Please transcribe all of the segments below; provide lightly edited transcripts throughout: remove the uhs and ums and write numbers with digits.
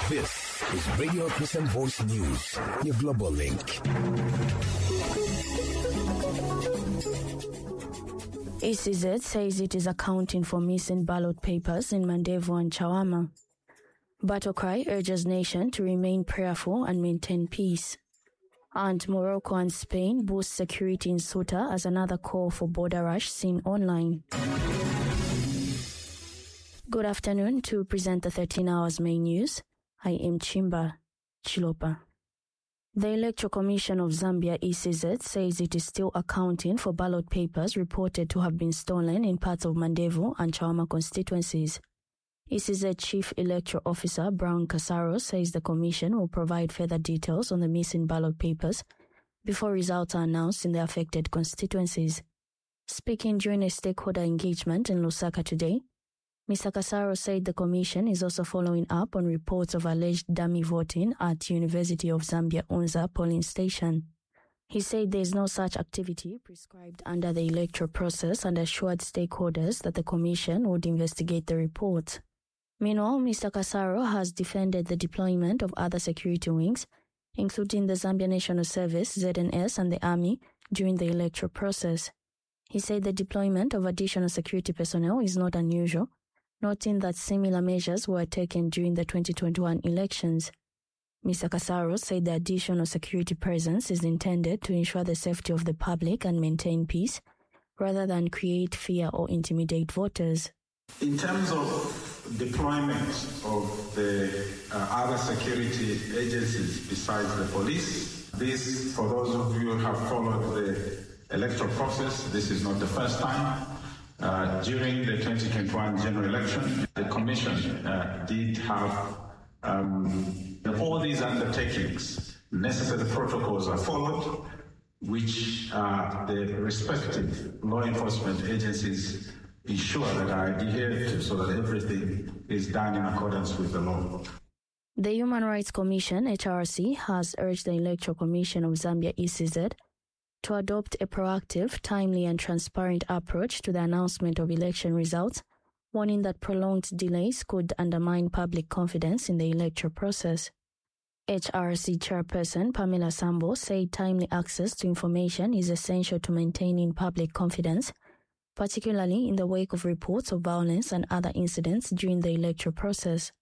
This is Radio Christian Voice News, your global link. ECZ says it is accounting for missing ballot papers in Mandevu and Chawama. Battle Cry urges nation to remain prayerful and maintain peace. And Morocco and Spain boost security in Ceuta as another call for border rush seen online. Good afternoon. To present the 13 hours main news, I am Chimba Chilopa. The Electoral Commission of Zambia, ECZ, says it is still accounting for ballot papers reported to have been stolen in parts of Mandevu and Chawama constituencies. ECZ Chief Electoral Officer Brown Casaro says the commission will provide further details on the missing ballot papers before results are announced in the affected constituencies. Speaking during a stakeholder engagement in Lusaka today, Mr. Casaro said the commission is also following up on reports of alleged dummy voting at University of Zambia Unza polling station. He said there is no such activity prescribed under the electoral process and assured stakeholders that the commission would investigate the report. Meanwhile, Mr. Casaro has defended the deployment of other security wings, including the Zambia National Service, ZNS, and the Army during the electoral process. He said the deployment of additional security personnel is not unusual, noting that similar measures were taken during the 2021 elections. Mr. Casaro said the additional security presence is intended to ensure the safety of the public and maintain peace, rather than create fear or intimidate voters. In terms of deployment of the other security agencies besides the police, this, for those of you who have followed the electoral process, this is not the first time. During the 2021 general election, the Commission did have all these undertakings. Necessary protocols are followed, which the respective law enforcement agencies ensure that are adhered to so that everything is done in accordance with the law. The Human Rights Commission, HRC, has urged the Electoral Commission of Zambia, ECZ, to adopt a proactive, timely and transparent approach to the announcement of election results, warning that prolonged delays could undermine public confidence in the electoral process. HRC Chairperson Pamela Sambo said timely access to information is essential to maintaining public confidence, particularly in the wake of reports of violence and other incidents during the electoral process.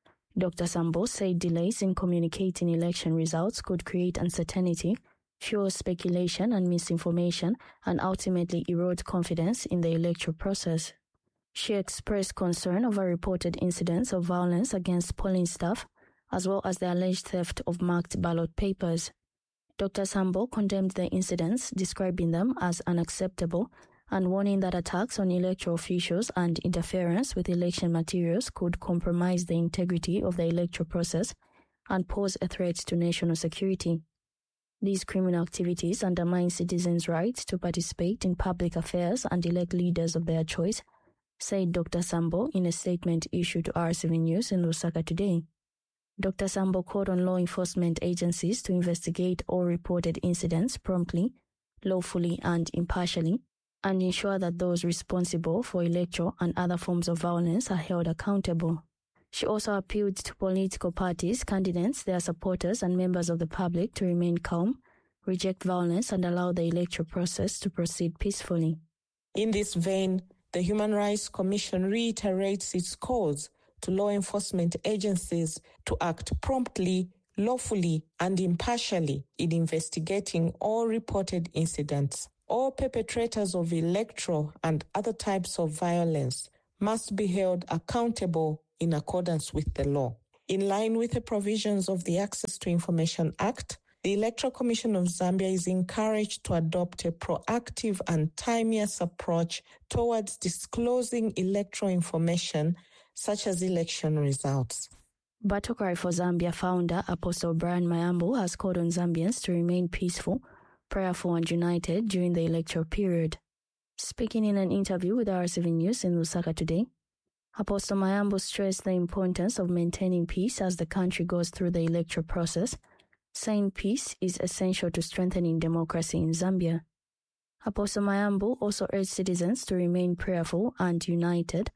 Dr. Sambo said delays in communicating election results could create uncertainty, fuel speculation and misinformation, and ultimately erode confidence in the electoral process. She expressed concern over reported incidents of violence against polling staff, as well as the alleged theft of marked ballot papers. Dr. Sambo condemned the incidents, describing them as unacceptable, and warning that attacks on electoral officials and interference with election materials could compromise the integrity of the electoral process and pose a threat to national security. These criminal activities undermine citizens' rights to participate in public affairs and elect leaders of their choice, said Dr. Sambo in a statement issued to RCV News in Lusaka today. Dr. Sambo called on law enforcement agencies to investigate all reported incidents promptly, lawfully and impartially, and ensure that those responsible for electoral and other forms of violence are held accountable. She also appealed to political parties, candidates, their supporters, and members of the public to remain calm, reject violence, and allow the electoral process to proceed peacefully. In this vein, the Human Rights Commission reiterates its calls to law enforcement agencies to act promptly, lawfully, and impartially in investigating all reported incidents. All perpetrators of electoral and other types of violence must be held accountable in accordance with the law. In line with the provisions of the Access to Information Act, the Electoral Commission of Zambia is encouraged to adopt a proactive and timeous approach towards disclosing electoral information such as election results. Battle Cry for Zambia founder Apostle Brian Mayambo has called on Zambians to remain peaceful, prayerful and united during the electoral period. Speaking in an interview with RCV News in Lusaka today, Apostle Mayambo stressed the importance of maintaining peace as the country goes through the electoral process, saying peace is essential to strengthening democracy in Zambia. Apostle Mayambo also urged citizens to remain prayerful and united,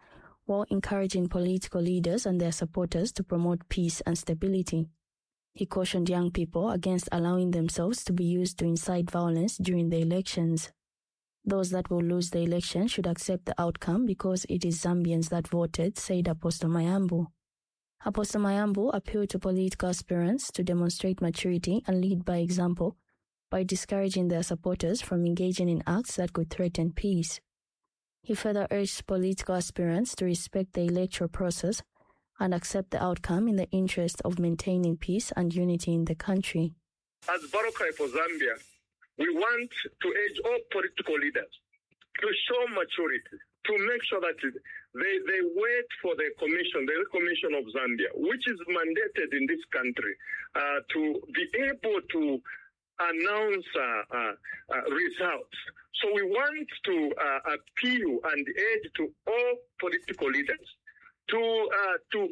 while encouraging political leaders and their supporters to promote peace and stability. He cautioned young people against allowing themselves to be used to incite violence during the elections. Those that will lose the election should accept the outcome because it is Zambians that voted, said Apostle Mayambu. Apostle Mayambu appealed to political aspirants to demonstrate maturity and lead by example by discouraging their supporters from engaging in acts that could threaten peace. He further urged political aspirants to respect the electoral process and accept the outcome in the interest of maintaining peace and unity in the country. As Battle Cry for Zambia, we want to urge all political leaders to show maturity, to make sure that they wait for the commission of Zambia, which is mandated in this country, to be able to announce results. So we want to appeal and urge to all political leaders to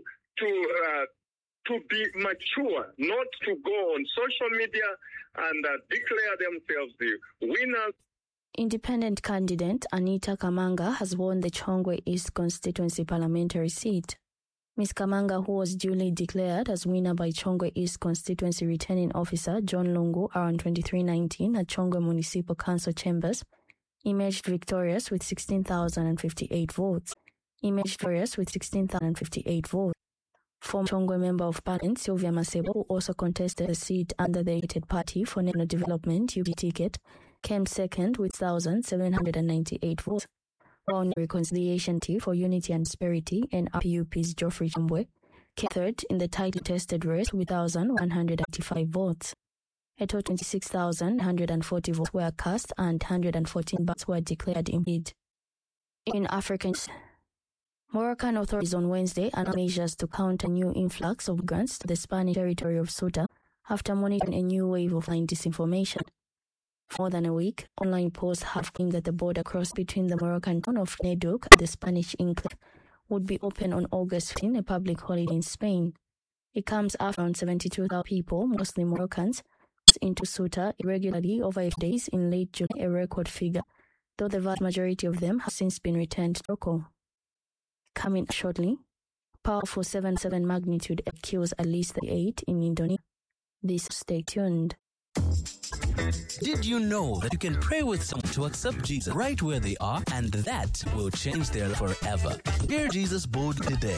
be mature, not to go on social media and declare themselves the winners. Independent candidate Anita Kamanga has won the Chongwe East constituency parliamentary seat. Ms. Kamanga, who was duly declared as winner by Chongwe East constituency returning officer John Lungu around 2319 at Chongwe Municipal Council chambers, emerged victorious with 16,058 votes. Former Chongwe Member of Parliament Sylvia Masebo, who also contested a seat under the United Party for National Development UP ticket, came second with 1,798 votes. While Reconciliation Team for Unity and Prosperity NRPUP's Geoffrey Chambwe came third in the tightly tested race with 1,185 votes. A total of 26,140 votes were cast and 114 ballots were declared invalid. In Africans, Moroccan authorities on Wednesday announced measures to counter new influx of migrants to the Spanish territory of Ceuta after monitoring a new wave of online disinformation. For more than a week, online posts have claimed that the border cross between the Moroccan town of Neduk and the Spanish enclave would be open on August 15, a public holiday in Spain. It comes after around 72,000 people, mostly Moroccans, crossed into Ceuta irregularly over 8 days in late July, a record figure, though the vast majority of them have since been returned to Morocco. Coming shortly, powerful 7.7 magnitude kills at least 38 in Indonesia. Stay tuned. Did you know that you can pray with someone to accept Jesus right where they are, and that will change their life forever? Hear Jesus bold today.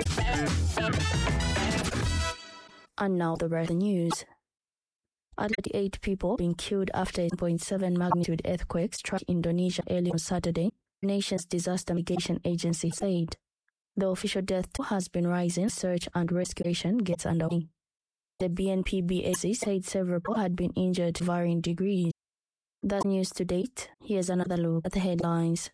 And now the rest of the news. 38 people being killed after a 7.7 magnitude earthquake struck Indonesia early on Saturday, the nation's disaster mitigation agency said. The official death toll has been rising, search and rescue gets underway. The BNPB said several people had been injured to varying degrees. That's news to date. Here's another look at the headlines.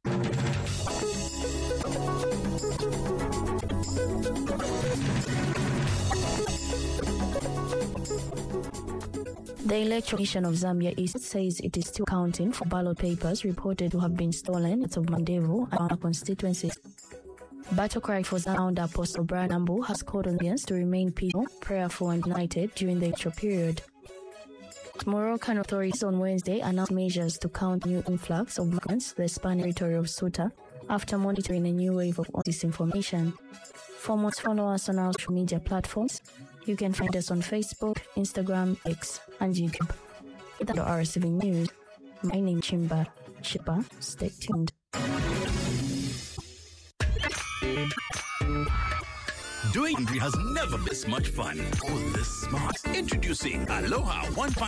The Electoral Commission of Zambia East says it is still counting for ballot papers reported to have been stolen at Mandevu and other constituencies. Battle Cry for Zambia Apostle Brian Ambu has called on Zambians to remain peaceful, prayerful and united during the electoral period. Moroccan authorities on Wednesday announced measures to counter new influx of migrants to the Spanish territory of Ceuta after monitoring a new wave of disinformation. For more, follow us on our social media platforms. You can find us on Facebook, Instagram, X, and YouTube. With the RSV News, my name is Chimba Chipa. Stay tuned. Doing laundry has never been this much fun or this smart. Introducing Aloha 1